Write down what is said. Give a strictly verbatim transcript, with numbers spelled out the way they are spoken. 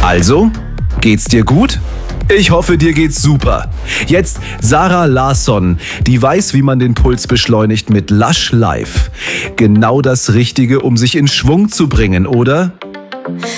Also, geht's dir gut? Ich hoffe, dir geht's super. Jetzt Sarah Larsson, die weiß, wie man den Puls beschleunigt mit Lush Life. Genau das Richtige, um sich in Schwung zu bringen, oder?